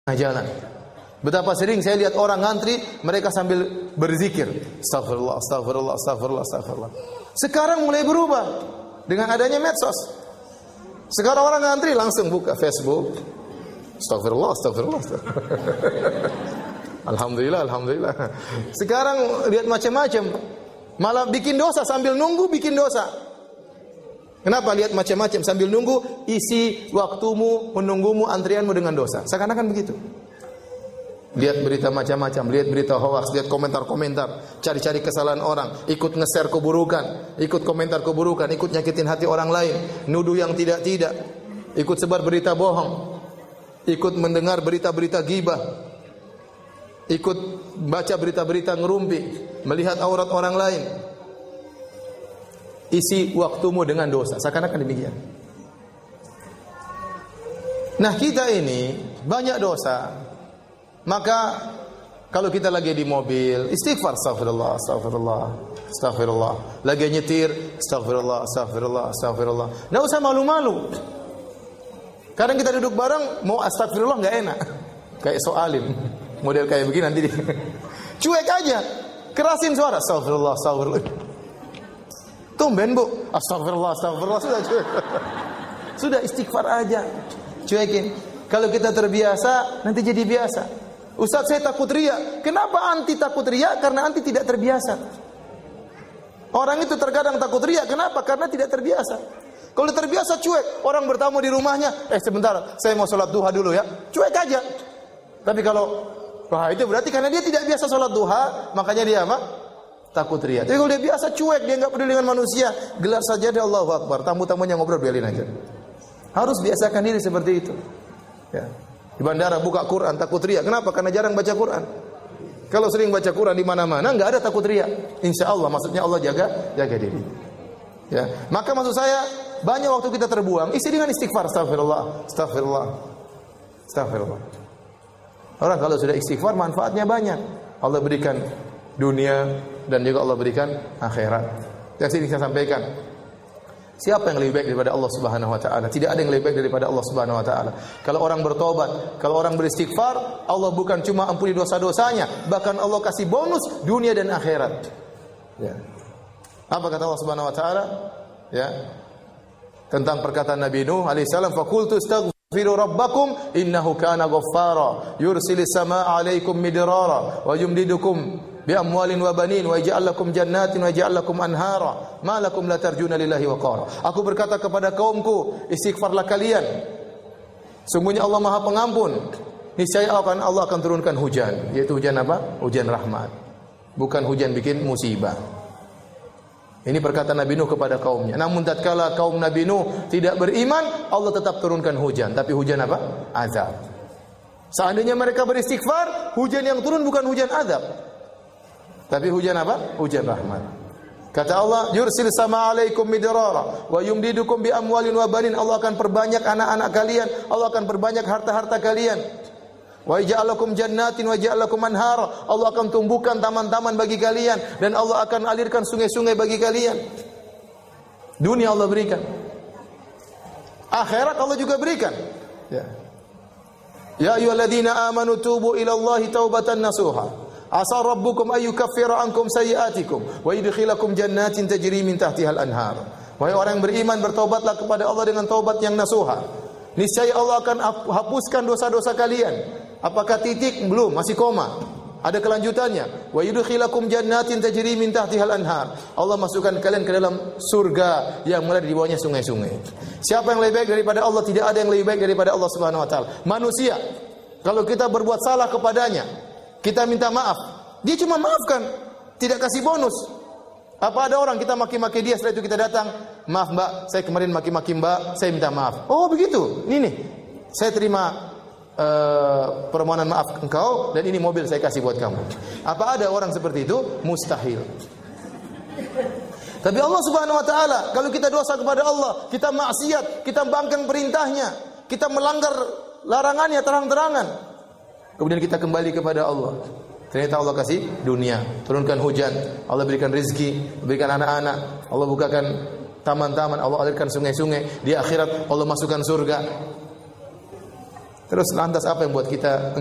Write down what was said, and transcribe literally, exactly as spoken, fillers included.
jalan. Betapa sering saya lihat orang ngantri, mereka sambil berzikir. Astagfirullah, astagfirullah, astagfirullah, astagfirullah. Sekarang mulai berubah dengan adanya medsos. Sekarang orang ngantri langsung buka Facebook. Astagfirullah, astagfirullah, astagfirullah. Alhamdulillah, alhamdulillah. Sekarang lihat macam-macam. Malah bikin dosa sambil nunggu bikin dosa. Kenapa lihat macam-macam sambil nunggu? Isi waktumu menunggumu antrianmu dengan dosa. Seakan-akan begitu. Lihat berita macam-macam, lihat berita hoax, lihat komentar-komentar, cari-cari kesalahan orang, ikut nge-share keburukan, ikut komentar keburukan, ikut nyakitin hati orang lain, nuduh yang tidak-tidak, ikut sebar berita bohong, ikut mendengar berita-berita ghibah, ikut baca berita-berita ngerumpi, melihat aurat orang lain. Isi waktumu dengan dosa, seakan-akan demikian. Nah, kita ini banyak dosa. Maka kalau kita lagi di mobil, istighfar, astagfirullah, astagfirullah, astagfirullah. Lagi nyetir, astagfirullah, astagfirullah, astagfirullah. Enggak usah malu-malu. Kadang kita duduk bareng, mau astagfirullah enggak enak. Kayak soalim. Model kayak begini nanti. Cuek aja. Kerasin suara, astagfirullah, astagfirullah. Tumben, Bu. Astagfirullah, astagfirullah, sudah cuek. Sudah istighfar aja. Cuekin. Kalau kita terbiasa, nanti jadi biasa. Ustaz, saya takut riya. Kenapa anti takut riya? Karena anti tidak terbiasa. Orang itu terkadang takut riya. Kenapa? Karena tidak terbiasa. Kalau terbiasa cuek, orang bertamu di rumahnya, eh sebentar, saya mau sholat duha dulu ya. Cuek aja. Tapi kalau, wah itu berarti karena dia tidak biasa sholat duha, makanya dia apa? Takut riya. Tapi kalau dia biasa cuek, dia nggak peduli dengan manusia, gelar saja dia Allahu Akbar. Tamu-tamunya ngobrol, biarin aja. Harus biasakan diri seperti itu. Ya. Di bandara buka Quran takut riya. Kenapa? Karena jarang baca Quran. Kalau sering baca Quran di mana-mana enggak ada takut riya. Insyaallah, maksudnya Allah jaga jaga diri. Ya. Maka maksud saya banyak waktu kita terbuang isi dengan istighfar, astagfirullah, astagfirullah. Astagfirullah. Orang kalau sudah istighfar manfaatnya banyak. Allah berikan dunia dan juga Allah berikan akhirat. Yang sini saya sampaikan. Siapa yang lebih baik daripada Allah Subhanahu wa taala? Tidak ada yang lebih baik daripada Allah Subhanahu wa taala. Kalau orang bertobat, kalau orang beristighfar, Allah bukan cuma ampuni dosa-dosanya, bahkan Allah kasih bonus dunia dan akhirat. Ya. Apa kata Allah Subhanahu wa taala? Ya. Tentang perkataan Nabi Nuh alaihi salam, "Faqultu astaghfiru rabbakum innahu kana ghaffara, yursilis samaa'a 'alaikum midrara wa yumdidukum bi amwalin wa banin wa yaj'al lakum jannatin wa yaj'al lakum anhara ma lakum la tarjuna lillahi waqara." Aku berkata kepada kaumku, istighfarlah kalian. Sungguhnya Allah Maha Pengampun. Niscaya akan Allah akan turunkan hujan, yaitu hujan apa? Hujan rahmat. Bukan hujan bikin musibah. Ini perkataan Nabi Nuh kepada kaumnya. Namun tatkala kaum Nabi Nuh tidak beriman, Allah tetap turunkan hujan, tapi hujan apa? Azab. Seandainya mereka beristighfar, hujan yang turun bukan hujan azab, tapi hujan apa? Hujan rahmat. Kata Allah, "Yursil sama alaikum midrara wa yumdidukum bi amwalin wa banin." Allah akan perbanyak anak-anak kalian, Allah akan perbanyak harta-harta kalian. Wa yaj'al lakum jannatin wa yaj'al lakum anhara. Allah akan tumbuhkan taman-taman bagi kalian dan Allah akan alirkan sungai-sungai bagi kalian. Dunia Allah berikan. Akhirat Allah juga berikan. Ya. Ya ayyuhalladzina amanu tubu ila Allahi taubatan nasuha. Asa rabbukum ayyukaffira ankum sayyi'atikum wa yudkhilakum jannatin tajri min tahtihal anhar. Wahai orang yang beriman, bertaubatlah kepada Allah dengan taubat yang nasuha. Niscaya Allah akan hapuskan dosa-dosa kalian. Apakah titik? Belum, masih koma. Ada kelanjutannya. Wa yudkhilakum jannatin tajri min tahtihal anhar. Allah masukkan kalian ke dalam surga yang mulai di bawahnya sungai-sungai. Siapa yang lebih baik daripada Allah? Tidak ada yang lebih baik daripada Allah Subhanahu wa taala. Manusia, kalau kita berbuat salah kepadanya, kita minta maaf, dia cuma maafkan, tidak kasih bonus. Apa ada orang kita maki-maki dia, setelah itu kita datang, "Maaf Mbak, saya kemarin maki-maki Mbak, saya minta maaf." Oh begitu, ini nih, saya terima uh, permohonan maaf engkau dan ini mobil saya kasih buat kamu. Apa ada orang seperti itu? Mustahil. Tapi Allah Subhanahu wa taala, kalau kita dosa kepada Allah, kita maksiat, kita bangkang perintahnya, kita melanggar larangannya terang-terangan, kemudian kita kembali kepada Allah, ternyata Allah kasih dunia, turunkan hujan, Allah berikan rezeki, berikan anak-anak, Allah bukakan taman-taman, Allah alirkan sungai-sungai, di akhirat Allah masukkan surga. Terus lantas apa yang buat kita